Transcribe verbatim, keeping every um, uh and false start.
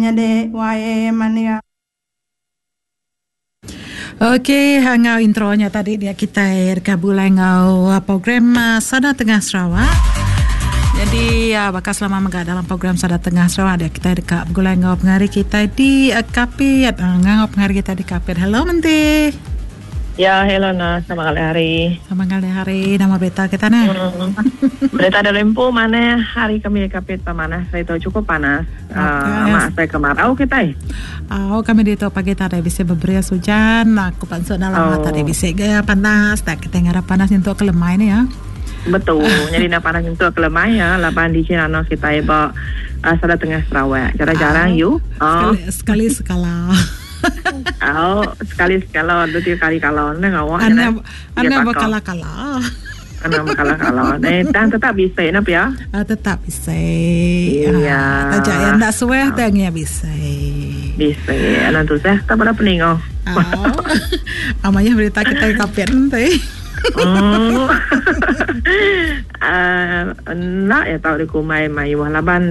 de wae mania. Okey, ngau intronya tadi dia kita reka bulai ngau program uh, Sada Tengah Sarawak. Jadi uh, bakal selama megah dalam program Sada Tengah Sarawak dia kita reka bulai ngau pengari kita di uh, Kapit. Uh, ngau pengari kita di Kapit. Hello Menteri. Ya, hello Nas, selamat kali hari. Selamat kali hari, nama beta kita ni. Hmm. Berita dari Lempu mana hari kami di Kapit mana? Saya tahu cukup panas. Okay. Uh, mak saya kemarau kita. Oh, kami di tu pagi tadi bisa beberes hujan. Aku pansuk dalam oh. tadi bisa gaya panas. Tak kita ngarap panas untuk kelemah ini ya. Betul. Jadi nak panas untuk kelemah ya. Lapan di Cina nos kita iba uh, Sada Tengah Sarawak. Jarang-jarang oh. you. Oh. Sekali sekala. Oh, sekali sekala, dua tiga kali kalau neng awak. Anda anda bakal kalah. Anda bakal kalah. Eh, dan tetap bisa, nak ya? Ah, tetap bisa. Iya. Ah, tajak yang tak suai, tengnya bisa. Bisa. Anak tu saya tak pernah pening oh. Amanya berita kita Kapit nanti. Hmm. uh, nak ya tahu di kumai mai walaban